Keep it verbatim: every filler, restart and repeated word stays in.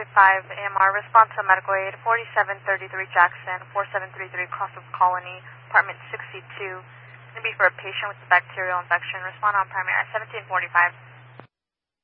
five A M R, response to medical aid, forty-seven thirty-three Jackson, four seven three three Crossroads Colony, apartment sixty-two. Going to be for a patient with a bacterial infection. Respond on primary at seventeen forty-five.